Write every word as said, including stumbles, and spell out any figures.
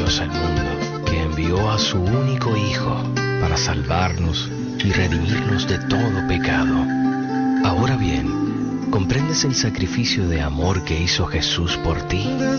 Dios al mundo, que envió a su único Hijo para salvarnos y redimirnos de todo pecado. Ahora bien, ¿comprendes el sacrificio de amor que hizo Jesús por ti?